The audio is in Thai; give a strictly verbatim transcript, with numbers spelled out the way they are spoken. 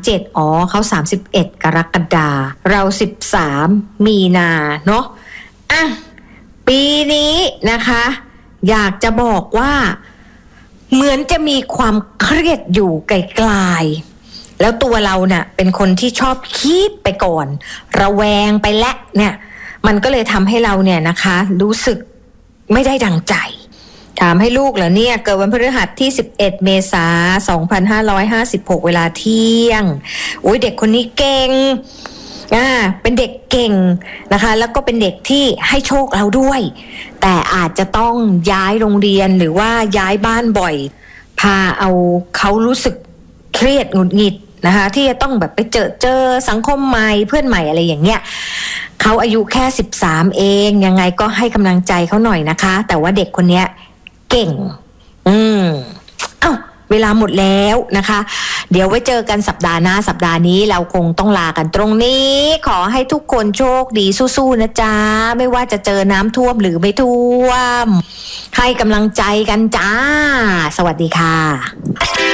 เจ็ดอ๋อเขาสามสิบเอ็ดกรกฎาคมเราสิบสามมีนาเนาะอ่ะปีนี้นะคะอยากจะบอกว่าเหมือนจะมีความเครียดอยู่ไกลๆแล้วตัวเราเนี่ยเป็นคนที่ชอบคิดไปก่อนระแวงไปและเนี่ยมันก็เลยทำให้เราเนี่ยนะคะรู้สึกไม่ได้ดังใจถามให้ลูกเหรอเนี่ยเกิดวันพฤหัสที่สิบเอ็ดเมษายนสองพันห้าร้อยห้าสิบหกเวลาเที่ยงโอ้ยเด็กคนนี้เก่งอ่าเป็นเด็กเก่งนะคะแล้วก็เป็นเด็กที่ให้โชคเราด้วยแต่อาจจะต้องย้ายโรงเรียนหรือว่าย้ายบ้านบ่อยพาเอาเขารู้สึกเครียดหงุดหงิดนะคะที่จะต้องแบบไปเจอเจอสังคมใหม่เพื่อนใหม่อะไรอย่างเงี้ยเขาอายุแค่สิบสามเองยังไงก็ให้กำลังใจเขาหน่อยนะคะแต่ว่าเด็กคนเนี้ยเก่งอืมเอ้าเวลาหมดแล้วนะคะเดี๋ยวไว้เจอกันสัปดาห์หน้าสัปดาห์นี้เราคงต้องลากันตรงนี้ขอให้ทุกคนโชคดีสู้ๆนะจ๊ะไม่ว่าจะเจอน้ำท่วมหรือไม่ท่วมให้กำลังใจกันจ้าสวัสดีค่ะ